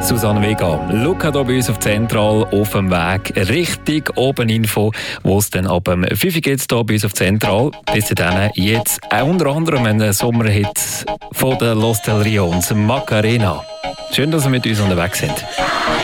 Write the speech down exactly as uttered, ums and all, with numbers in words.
Susanne Vega. Luca hier bei uns auf Zentral auf dem Weg Richtung oben Info, wo es dann ab dem fünf Uhr geht hier bei uns auf Zentral. Bis dann jetzt unter anderem ein Sommerhit von den Los Del Rions, Macarena. Schön, dass Sie mit uns unterwegs sind.